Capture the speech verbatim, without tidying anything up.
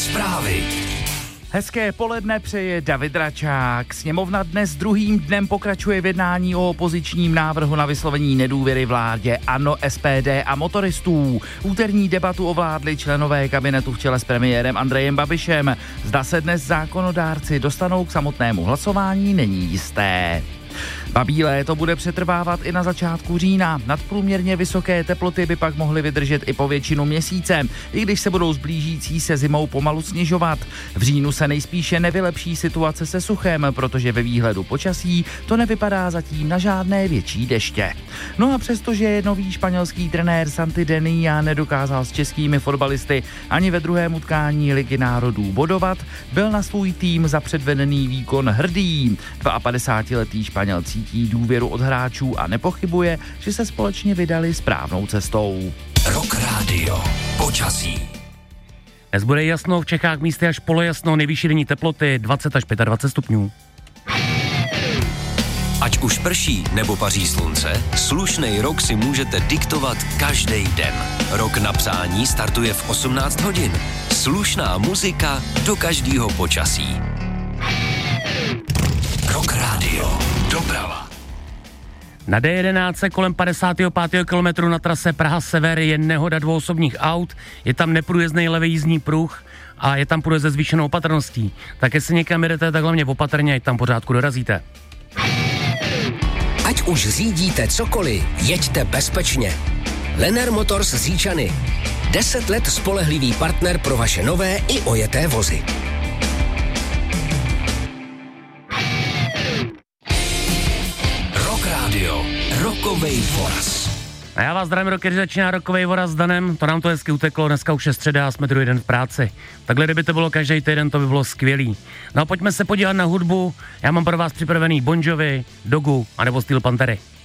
Zprávy. Hezké poledne přeje David Račák. Sněmovna dnes druhým dnem pokračuje v jednání o opozičním návrhu na vyslovení nedůvěry vládě ANO, S P D a motoristů. Úterní debatu ovládli členové kabinetu v čele s premiérem Andrejem Babišem. Zda se dnes zákonodárci dostanou k samotnému hlasování, není jisté. Babí léto bude přetrvávat i na začátku října. Nadprůměrně vysoké teploty by pak mohly vydržet i po většinu měsíce, i když se budou s blížící se zimou pomalu snižovat. V říjnu se nejspíše nevylepší situace se suchem, protože ve výhledu počasí to nevypadá zatím na žádné větší deště. No a přestože je nový španělský trenér Santi Denia nedokázal s českými fotbalisty ani ve druhém utkání Ligy národů bodovat, byl na svůj tým za předvedený výkon hrdý. dvaapadesátiletý Španěl cítí důvěru od hráčů a nepochybuje, že se společně vydali správnou cestou. Rock Radio. Počasí. Dnes bude jasno, v Čechách místy až polojasno, nejvyšší denní teploty dvacet až dvacet pět stupňů. Ať už prší nebo paří slunce, slušnej rok si můžete diktovat každý den. Rok na přání startuje v osmnáct hodin. Slušná muzika do každého počasí. Rock Radio. Doprava. Na D jedenáct kolem padesátého pátého kilometru na trase Praha-Sever je nehoda dvou osobních aut, je tam neprůjezdný levý jízdní pruh a je tam průjezd se zvýšenou opatrností. Tak jestli někam jedete, tak hlavně opatrně, ať tam pořádku dorazíte. Ať už řídíte cokoliv, jeďte bezpečně. Lennar Motors z Říčany. Deset let spolehlivý partner pro vaše nové i ojeté vozy. Rokovej voraz. A já vás zdravím, rokeři, začíná Rokovej voraz s Danem, to nám to hezky uteklo, dneska už je středa a jsme druhý den v práci. Takhle, kdyby to bylo každý týden, to by bylo skvělý. No a pojďme se podívat na hudbu, já mám pro vás připravený Bon Jovi, Dogu anebo Steel Panthery.